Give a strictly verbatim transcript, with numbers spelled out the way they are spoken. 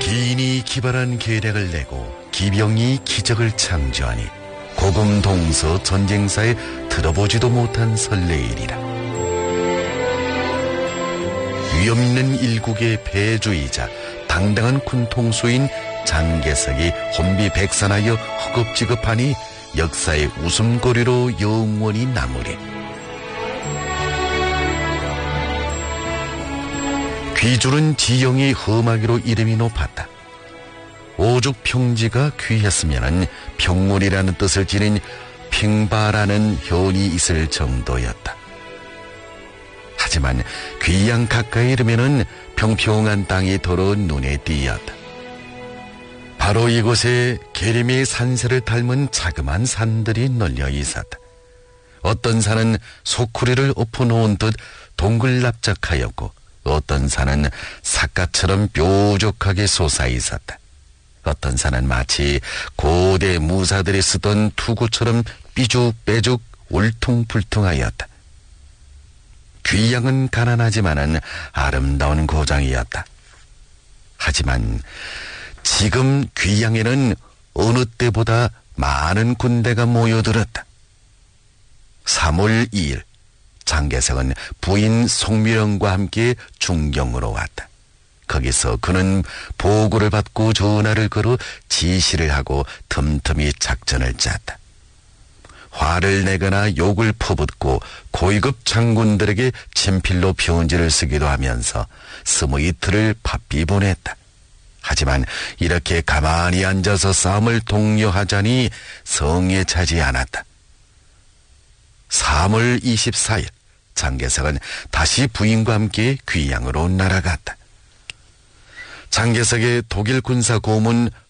기인이 기발한 계략을 내고 기병이 기적을 창조하니 고금 동서 전쟁사에 들어보지도 못한 설레일이라. 위엄있는 일국의 배주이자 당당한 군통수인 장개석이 혼비백산하여 허겁지겁하니 역사의 웃음거리로 영원히 남으리. 귀줄은 지형이 험하기로 이름이 높았다. 오죽 평지가 귀했으면 평물이라는 뜻을 지닌 평바라는 현이 있을 정도였다. 하지만 귀양 가까이 이르면은 평평한 땅이 도로 눈에 띄었다. 바로 이곳에 계림의 산세를 닮은 자그마한 산들이 널려 있었다. 어떤 산은 소쿠리를 엎어놓은 듯 동글납작하였고 어떤 산은 삿갓처럼 뾰족하게 솟아 있었다. 어떤 산은 마치 고대 무사들이 쓰던 투구처럼 삐죽빼죽 울퉁불퉁하였다. 귀양은 가난하지만은 아름다운 고장이었다. 하지만 지금 귀양에는 어느 때보다 많은 군대가 모여들었다. 삼월 이일 장개석은 부인 송미령과 함께 중경으로 왔다. 거기서 그는 보고를 받고 전화를 걸어 지시를 하고 틈틈이 작전을 짰다. 화를 내거나 욕을 퍼붓고 고위급 장군들에게 친필로 편지를 쓰기도 하면서 스무 이틀을 바삐 보냈다. 하지만 이렇게 가만히 앉아서 싸움을 독려하자니 성에 차지 않았다. 삼월 이십사일 장개석은 다시 부인과 함께 귀양으로 날아갔다. 장개석의 독일 군사 고문